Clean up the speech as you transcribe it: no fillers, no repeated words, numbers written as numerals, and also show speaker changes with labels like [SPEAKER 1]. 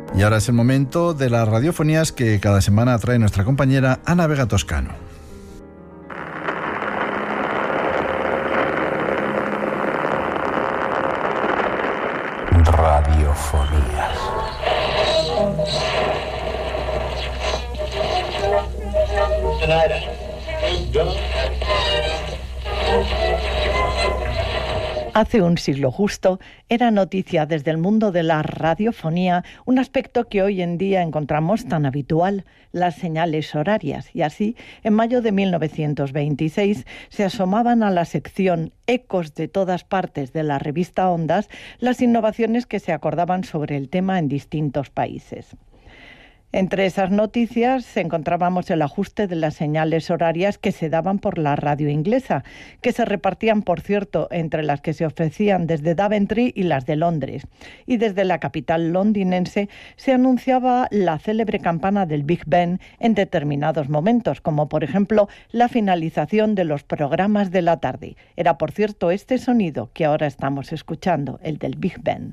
[SPEAKER 1] Y ahora es el momento de las radiofonías que cada semana trae nuestra compañera Ana Vega Toscano.
[SPEAKER 2] Radiofonías.
[SPEAKER 3] Hace un siglo justo era noticia desde el mundo de la radiofonía un aspecto que hoy en día encontramos tan habitual, las señales horarias. Y así, en mayo de 1926, se asomaban a la sección Ecos de todas partes de la revista Ondas las innovaciones que se acordaban sobre el tema en distintos países. Entre esas noticias encontrábamos el ajuste de las señales horarias que se daban por la radio inglesa, que se repartían, por cierto, entre las que se ofrecían desde Daventry y las de Londres. Y desde la capital londinense se anunciaba la célebre campana del Big Ben en determinados momentos, como por ejemplo la finalización de los programas de la tarde. Era, por cierto, este sonido que ahora estamos escuchando, el del Big Ben.